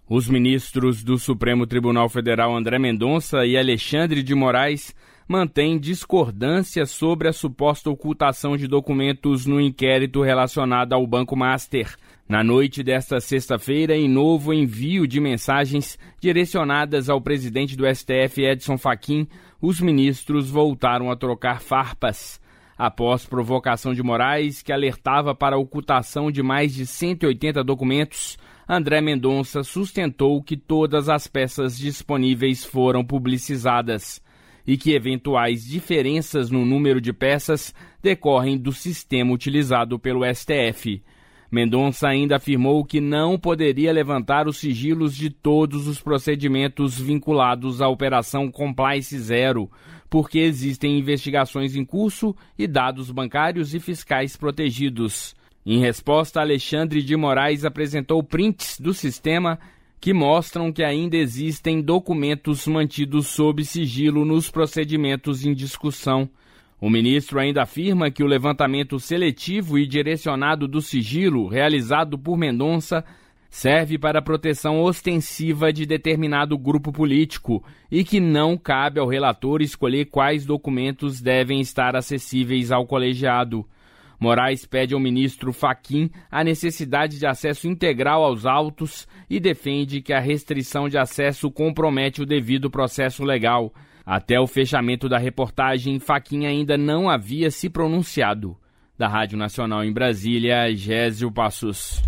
Os ministros do Supremo Tribunal Federal André Mendonça e Alexandre de Moraes mantêm discordância sobre a suposta ocultação de documentos no inquérito relacionado ao Banco Master. Na noite desta sexta-feira, em novo envio de mensagens direcionadas ao presidente do STF, Edson Fachin, os ministros voltaram a trocar farpas. Após provocação de Moraes, que alertava para a ocultação de mais de 180 documentos, André Mendonça sustentou que todas as peças disponíveis foram publicizadas e que eventuais diferenças no número de peças decorrem do sistema utilizado pelo STF. Mendonça ainda afirmou que não poderia levantar os sigilos de todos os procedimentos vinculados à Operação Compliance Zero, porque existem investigações em curso e dados bancários e fiscais protegidos. Em resposta, Alexandre de Moraes apresentou prints do sistema que mostram que ainda existem documentos mantidos sob sigilo nos procedimentos em discussão. O ministro ainda afirma que o levantamento seletivo e direcionado do sigilo realizado por Mendonça serve para a proteção ostensiva de determinado grupo político e que não cabe ao relator escolher quais documentos devem estar acessíveis ao colegiado. Moraes pede ao ministro Fachin a necessidade de acesso integral aos autos e defende que a restrição de acesso compromete o devido processo legal. Até o fechamento da reportagem, Fachin ainda não havia se pronunciado. Da Rádio Nacional em Brasília, Gésio Passos.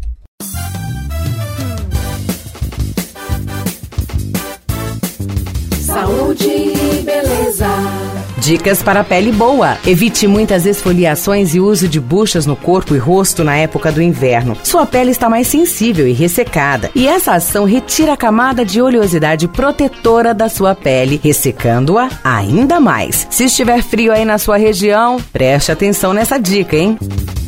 Saúde e beleza. Dicas para pele boa. Evite muitas esfoliações e uso de buchas no corpo e rosto na época do inverno. Sua pele está mais sensível e ressecada. E essa ação retira a camada de oleosidade protetora da sua pele, ressecando-a ainda mais. Se estiver frio aí na sua região, preste atenção nessa dica, hein?